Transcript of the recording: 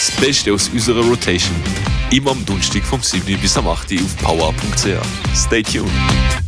Das Beste aus unserer Rotation. Immer am Donnerstag vom 7. bis am 8. auf power.ch. Stay tuned.